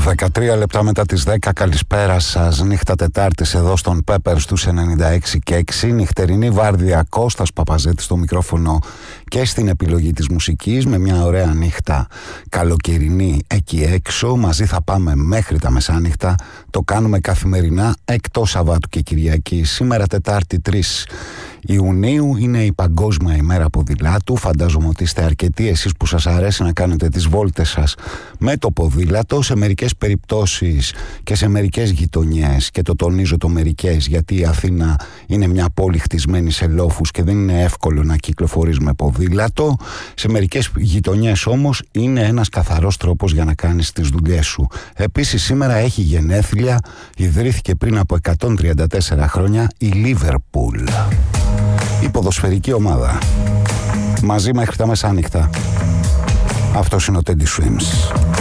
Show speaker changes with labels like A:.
A: 13 λεπτά μετά τις 10, καλησπέρα σας. Νύχτα Τετάρτης εδώ στον Peppers στους 96 και 6. Νυχτερινή βάρδια, Κώστας Παπαζέτης στο μικρόφωνο και στην επιλογή της μουσικής, με μια ωραία νύχτα καλοκαιρινή εκεί έξω. Μαζί θα πάμε μέχρι τα μεσάνυχτα. Το κάνουμε καθημερινά εκτός Σαββάτου και Κυριακή. Σήμερα Τετάρτη 3 Ιουνίου είναι η Παγκόσμια ημέρα ποδηλάτου. Φαντάζομαι ότι είστε αρκετοί εσείς που σας αρέσει να κάνετε τις βόλτες σας με το ποδήλατο. Σε μερικές περιπτώσεις και σε μερικές γειτονιές, και το τονίζω το μερικές, γιατί η Αθήνα είναι μια πόλη χτισμένη σε λόφους και δεν είναι εύκολο να κυκλοφορείς με ποδήλατο. Σε μερικές γειτονιές όμως είναι ένας καθαρός τρόπος για να κάνεις τις δουλειές σου. Επίσης σήμερα έχει γενέθλια, ιδρύθηκε πριν από 134 χρόνια η Λίβερπουλ, η ποδοσφαιρική ομάδα. Μαζί μέχρι τα μεσάνυχτα. Αυτός είναι ο Teddy Swims.